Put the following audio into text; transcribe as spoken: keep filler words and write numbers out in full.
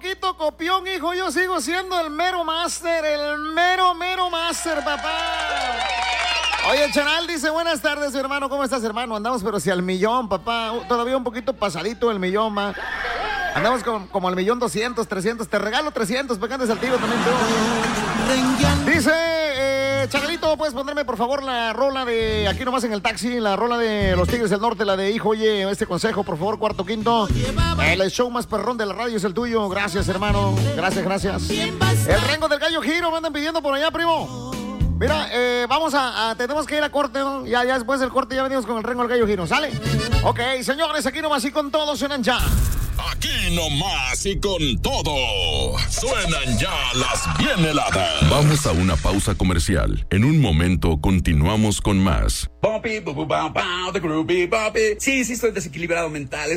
poquito copión, hijo. Yo sigo siendo el mero máster, el mero, mero máster, papá. Oye, Chanal dice, buenas tardes, hermano. ¿Cómo estás, hermano? Andamos pero si al millón, papá. Todavía un poquito pasadito el millón, ma. Andamos como, como al millón doscientos, trescientos. Te regalo trescientos, pegantes al tiro también tú. Dice, eh, Chanalito, ¿puedes ponerme, por favor, la rola de aquí nomás en el taxi? La rola de los Tigres del Norte, la de hijo, oye, este consejo, por favor, cuarto, quinto. El show más perrón de la radio es el tuyo. Gracias, hermano. Gracias, gracias. El Rengo del Gallo Giro, me andan pidiendo por allá, primo. Mira, eh, vamos a, a, tenemos que ir a corte, ¿no? Ya, ya después del corte ya venimos con el Rengo del Gallo Giro, ¿sale? Ok, señores, aquí nomás y con todo suenan ya. Aquí nomás y con todo. Suenan ya las bien heladas. Vamos a una pausa comercial. En un momento continuamos con más. Bumpy, bu, bu, bum, bum, the groovy bumpy. Sí, sí, estoy desequilibrado mental.